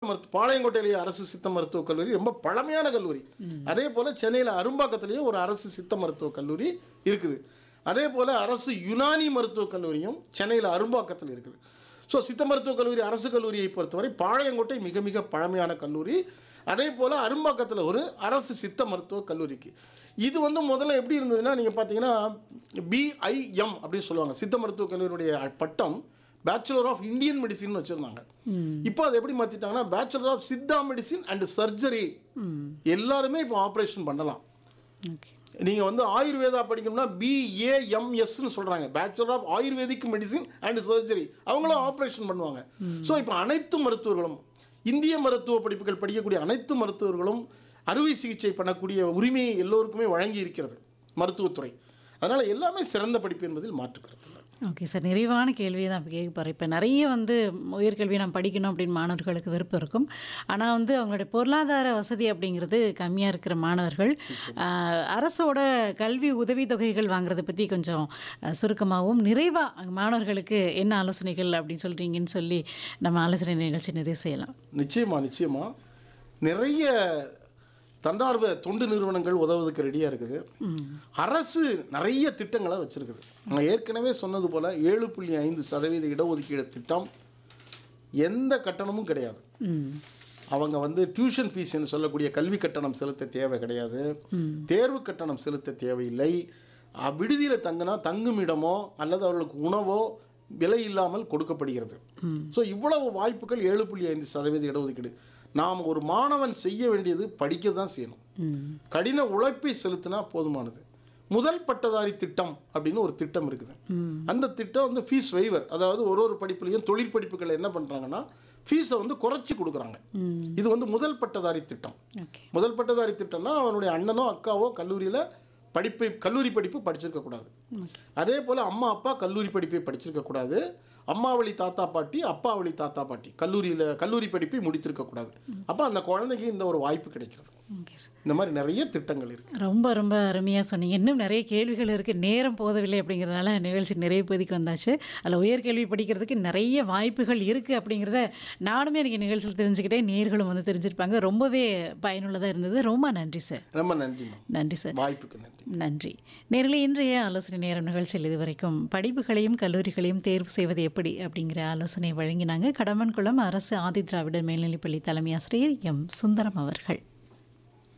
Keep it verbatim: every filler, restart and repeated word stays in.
மருத்துவ பாளையங்கோட்டையிலேயே அரசு சித்த மருத்துவக் கல்லூரி ரொம்ப பழமையான கல்லூரி. அதே போல் சென்னையில் அரும்பாக்கத்துலேயும் ஒரு அரசு சித்த மருத்துவக் கல்லூரி இருக்குது. அதே போல் அரசு யுனானி மருத்துவக் கல்லூரியும் சென்னையில் அரும்பாக்கத்தில் இருக்குது. ஸோ சித்த மருத்துவக் கல்லூரி அரசு கல்லூரியை பொறுத்தவரை பாளையங்கோட்டை மிக மிக பழமையான கல்லூரி. அதே போல் அரும்பாக்கத்தில் ஒரு அரசு சித்த மருத்துவக் கல்லூரிக்கு இது வந்து முதல்ல எப்படி இருந்ததுன்னா, நீங்கள் பார்த்தீங்கன்னா பிஐஎம் அப்படின்னு சொல்லுவாங்க. சித்த மருத்துவக் கல்லூரியுடைய பட்டம் பேச்சுலர் ஆஃப் இந்தியன் மெடிசின் வச்சுருந்தாங்க. இப்போ அதை எப்படி மாற்றிட்டாங்கன்னா bachelor of Siddha medicine and surgery. எல்லாருமே இப்போ ஆப்ரேஷன் பண்ணலாம். நீங்கள் வந்து ஆயுர்வேதா படிக்கணும்னா பிஏஎம்எஸ்ன்னு சொல்கிறாங்க, bachelor of ayurvedic medicine and surgery. அவங்களும் ஆப்ரேஷன் பண்ணுவாங்க. ஸோ இப்போ அனைத்து மருத்துவர்களும் இந்திய மருத்துவ படிப்புகள் படிக்கக்கூடிய அனைத்து மருத்துவர்களும் அறுவை சிகிச்சை பண்ணக்கூடிய உரிமையை எல்லோருக்குமே வழங்கி இருக்கிறது மருத்துவத்துறை. அதனால் எல்லாமே சிறந்த படிப்பு என்பதில் மாற்று கருத்து இல்லை. ஓகே சார், நிறைவான கேள்வியை தான் இப்போ கேட்க போகிறேன். இப்போ நிறைய வந்து உயர்கல்வியை நம்ம படிக்கணும் அப்படின்னு மாணவர்களுக்கு விருப்பம் இருக்கும். ஆனால் வந்து அவங்களுடைய பொருளாதார வசதி அப்படிங்கிறது கம்மியாக இருக்கிற மாணவர்கள் அரசோட கல்வி உதவித்தொகைகள் வாங்குறதை பற்றி கொஞ்சம் சுருக்கமாகவும் நிறைவாக மாணவர்களுக்கு என்ன ஆலோசனைகள் அப்படின்னு சொல்கிறீங்கன்னு சொல்லி நம்ம ஆலோசனை நிகழ்ச்சி நிறைவு செய்யலாம். நிச்சயமாக நிச்சயமாக நிறைய தன்னார்வ தொண்டு நிறுவனங்கள் உதவுவதுக்கு ரெடியாக இருக்குது. அரசு நிறைய திட்டங்களை வச்சுருக்குது. நான் ஏற்கனவே சொன்னது போல் ஏழு புள்ளி ஐந்து சதவீத இடஒதுக்கீடு திட்டம் எந்த கட்டணமும் கிடையாது. அவங்க வந்து டியூஷன் ஃபீஸ்ன்னு சொல்லக்கூடிய கல்வி கட்டணம் செலுத்த தேவை கிடையாது, தேர்வு கட்டணம் செலுத்த தேவையில்லை. விடுதியில் தங்கினா தங்கும் இடமோ அல்லது அவர்களுக்கு உணவோ விலை இல்லாமல் கொடுக்கப்படுகிறது. ஸோ இவ்வளவு வாய்ப்புகள் ஏழு புள்ளி ஐந்து சதவீத இடஒதுக்கீடு. நாம் ஒரு மாணவன் செய்ய வேண்டியது படிக்க தான் செய்யணும். கடின உழைப்பை செலுத்தினா போதுமானது. முதல் பட்டதாரி திட்டம் அப்படின்னு ஒரு திட்டம் இருக்குது. அந்த திட்டம் வந்து ஃபீஸ் வெய்வர், அதாவது ஒரு ஒரு படிப்புலையும் தொழில் படிப்புகளை என்ன பண்ணுறாங்கன்னா ஃபீஸை வந்து குறைச்சி கொடுக்குறாங்க. இது வந்து முதல் பட்டதாரி திட்டம். முதல் பட்டதாரி திட்டம்னா அவனுடைய அண்ணனோ அக்காவோ கல்லூரியில் படிப்பை கல்லூரி படிப்பு படிச்சிருக்கக்கூடாது. அதே போல் அம்மா அப்பா கல்லூரி படிப்பை படிச்சிருக்கக்கூடாது. அம்மா வழி தாத்தா பாட்டி அப்பா வழி தாத்தா பாட்டி கல்லூரியில் கல்லூரி படிப்பை முடித்திருக்கக்கூடாது. அப்போ அந்த குழந்தைக்கு இந்த ஒரு வாய்ப்பு கிடைக்கிறது. இந்த மாதிரி நிறைய திட்டங்கள் இருக்குது. ரொம்ப ரொம்ப அருமையாக சொன்னீங்க. இன்னும் நிறைய கேள்விகள் இருக்குது, நேரம் போதவில்லை அப்படிங்கிறதுனால நிகழ்ச்சி நிறைய பகுதிக்கு வந்தாச்சு. அதில் உயர்கல்வி படிக்கிறதுக்கு நிறைய வாய்ப்புகள் இருக்குது அப்படிங்கிறத நானுமே எனக்கு நிகழ்ச்சியில் தெரிஞ்சுக்கிட்டே நேர்களும் வந்து தெரிஞ்சிருப்பாங்க. ரொம்பவே பயனுள்ளதாக இருந்தது. ரொம்ப நன்றி சார். ரொம்ப நன்றி. நன்றி சார். வாய்ப்புக்கு நன்றி. நன்றி. நேரில் இன்றைய ஆலோசனை நேரம் நிகழ்ச்சியில் இதுவரைக்கும் படிப்புகளையும் கல்லூரிகளையும் தேர்வு செய்வது எப்படி அப்படிங்கிற ஆலோசனை வழங்கினாங்க கடம்பன்குளம் அரசு ஆதி திராவிடர் மேல்நிலைப்பள்ளி தலைமை ஆசிரியர் எம் சுந்தரம் அவர்கள்.